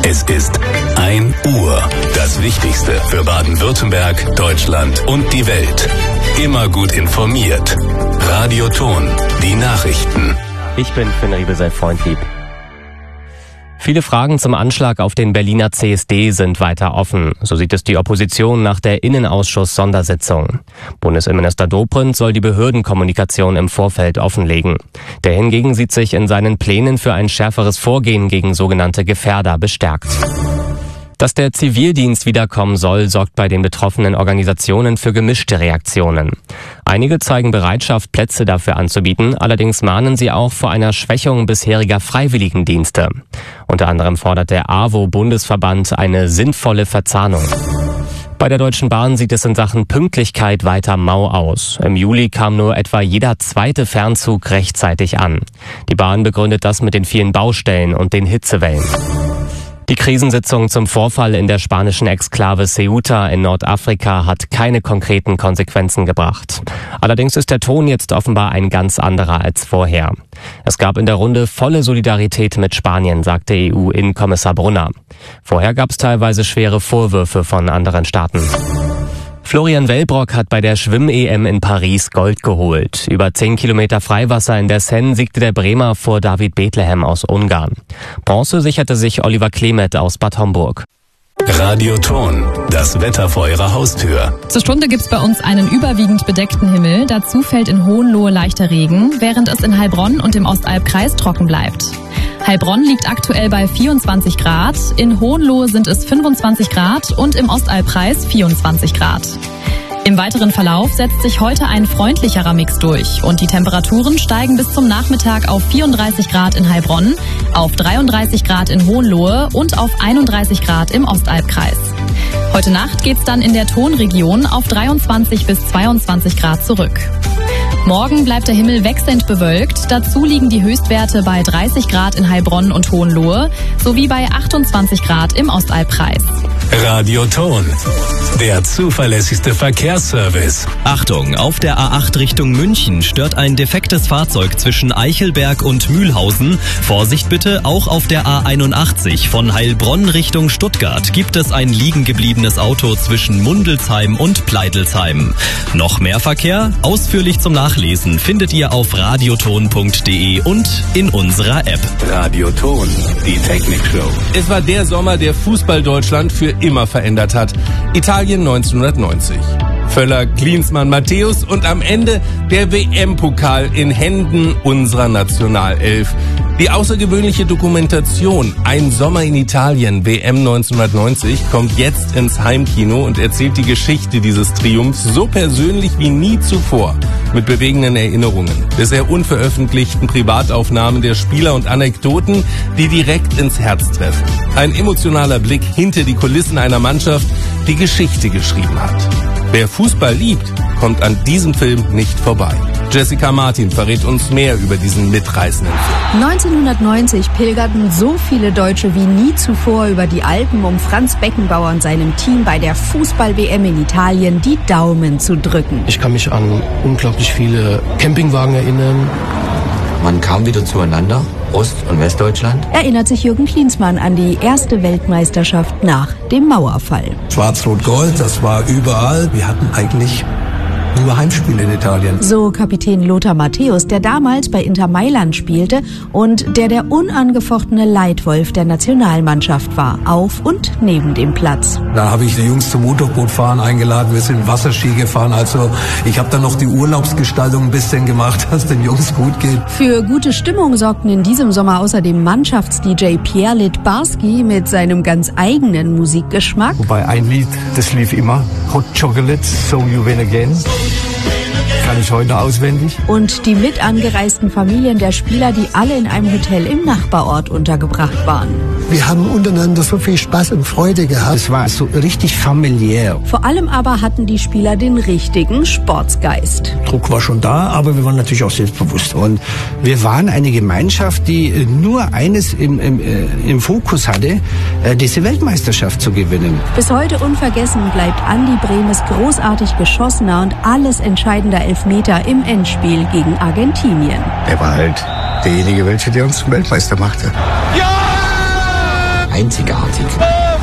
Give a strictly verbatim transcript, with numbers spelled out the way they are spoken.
Es ist ein Uhr. Das Wichtigste für Baden-Württemberg, Deutschland und die Welt. Immer gut informiert. Radio Ton, die Nachrichten. Ich bin Finn Riebesel, Freund lieb. Viele Fragen zum Anschlag auf den Berliner C S D sind weiter offen. So sieht es die Opposition nach der Innenausschuss-Sondersitzung. Bundesinnenminister Dobrindt soll die Behördenkommunikation im Vorfeld offenlegen. Der hingegen sieht sich in seinen Plänen für ein schärferes Vorgehen gegen sogenannte Gefährder bestärkt. Dass der Zivildienst wiederkommen soll, sorgt bei den betroffenen Organisationen für gemischte Reaktionen. Einige zeigen Bereitschaft, Plätze dafür anzubieten, allerdings mahnen sie auch vor einer Schwächung bisheriger Freiwilligendienste. Unter anderem fordert der A W O-Bundesverband eine sinnvolle Verzahnung. Bei der Deutschen Bahn sieht es in Sachen Pünktlichkeit weiter mau aus. Im Juli kam nur etwa jeder zweite Fernzug rechtzeitig an. Die Bahn begründet das mit den vielen Baustellen und den Hitzewellen. Die Krisensitzung zum Vorfall in der spanischen Exklave Ceuta in Nordafrika hat keine konkreten Konsequenzen gebracht. Allerdings ist der Ton jetzt offenbar ein ganz anderer als vorher. Es gab in der Runde volle Solidarität mit Spanien, sagte E U-Innenkommissar Brunner. Vorher gab es teilweise schwere Vorwürfe von anderen Staaten. Florian Wellbrock hat bei der Schwimm-E M in Paris Gold geholt. Über zehn Kilometer Freiwasser in der Seine siegte der Bremer vor David Bethlehem aus Ungarn. Bronze sicherte sich Oliver Klemet aus Bad Homburg. Radio Ton, das Wetter vor Ihrer Haustür. Zur Stunde gibt's bei uns einen überwiegend bedeckten Himmel. Dazu fällt in Hohenlohe leichter Regen, während es in Heilbronn und im Ostalbkreis trocken bleibt. Heilbronn liegt aktuell bei vierundzwanzig Grad, in Hohenlohe sind es fünfundzwanzig Grad und im Ostalbkreis vierundzwanzig Grad. Im weiteren Verlauf setzt sich heute ein freundlicherer Mix durch und die Temperaturen steigen bis zum Nachmittag auf vierunddreißig Grad in Heilbronn, auf dreiunddreißig Grad in Hohenlohe und auf einunddreißig Grad im Ostalbkreis. Heute Nacht geht's dann in der Tonregion auf dreiundzwanzig bis zweiundzwanzig Grad zurück. Morgen bleibt der Himmel wechselnd bewölkt. Dazu liegen die Höchstwerte bei dreißig Grad in Heilbronn und Hohenlohe sowie bei achtundzwanzig Grad im Ostalbkreis. Radio Ton, der zuverlässigste Verkehrsservice. Achtung, auf der A acht Richtung München stört ein defektes Fahrzeug zwischen Eichelberg und Mühlhausen. Vorsicht bitte, auch auf der A einundachtzig von Heilbronn Richtung Stuttgart gibt es ein liegen gebliebenes Auto zwischen Mundelsheim und Pleitelsheim. Noch mehr Verkehr? Ausführlich zum Nachlesen findet ihr auf radioton punkt de und in unserer App. Radio Ton, die Technikshow. Es war der Sommer, der Fußball Deutschland für immer verändert hat. Italien neunzehnhundertneunzig. Völler, Klinsmann, Matthäus und am Ende der W M-Pokal in Händen unserer Nationalelf. Die außergewöhnliche Dokumentation Ein Sommer in Italien, W M neunzehnhundertneunzig, kommt jetzt ins Heimkino und erzählt die Geschichte dieses Triumphs so persönlich wie nie zuvor, mit bewegenden Erinnerungen, bisher unveröffentlichten Privataufnahmen der Spieler und Anekdoten, die direkt ins Herz treffen. Ein emotionaler Blick hinter die Kulissen einer Mannschaft, die Geschichte geschrieben hat. Wer Fußball liebt, kommt an diesem Film nicht vorbei. Jessica Martin verrät uns mehr über diesen mitreißenden Film. neunzehnhundertneunzig pilgerten so viele Deutsche wie nie zuvor über die Alpen, um Franz Beckenbauer und seinem Team bei der Fußball-W M in Italien die Daumen zu drücken. Ich kann mich an unglaublich viele Campingwagen erinnern. Man kam wieder zueinander, Ost- und Westdeutschland. Erinnert sich Jürgen Klinsmann an die erste Weltmeisterschaft nach dem Mauerfall. Schwarz-Rot-Gold, das war überall. Wir hatten eigentlich nur Heimspiele in Italien. So Kapitän Lothar Matthäus, der damals bei Inter Mailand spielte und der der unangefochtene Leitwolf der Nationalmannschaft war, auf und neben dem Platz. Da habe ich die Jungs zum Motorbootfahren eingeladen, wir sind Wasserski gefahren, also ich habe dann noch die Urlaubsgestaltung ein bisschen gemacht, dass den Jungs gut geht. Für gute Stimmung sorgten in diesem Sommer außerdem Mannschafts-D J Pierre Littbarski mit seinem ganz eigenen Musikgeschmack. Wobei ein Lied, das lief immer, Hot Chocolate, So You Win Again. Kann ich heute auswendig. Und die mit angereisten Familien der Spieler, die alle in einem Hotel im Nachbarort untergebracht waren. Wir haben untereinander so viel Spaß und Freude gehabt. Es war so richtig familiär. Vor allem aber hatten die Spieler den richtigen Sportsgeist. Druck war schon da, aber wir waren natürlich auch selbstbewusst. Und wir waren eine Gemeinschaft, die nur eines im, im, äh, im Fokus hatte, äh, diese Weltmeisterschaft zu gewinnen. Bis heute unvergessen bleibt Andi Brehmes großartig geschossener und alles entscheidender Elfmeter im Endspiel gegen Argentinien. Er war halt derjenige, welcher der uns zum Weltmeister machte. Ja! einzigartig.